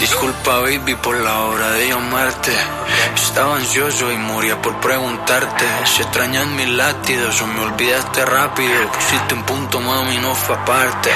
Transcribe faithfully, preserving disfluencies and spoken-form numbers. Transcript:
Disculpa, baby, por la hora de llamarte. Estaba ansioso y moría por preguntarte. Se extrañan mis latidos o me olvidaste rápido. Pusiste un punto, mami, no fue aparte.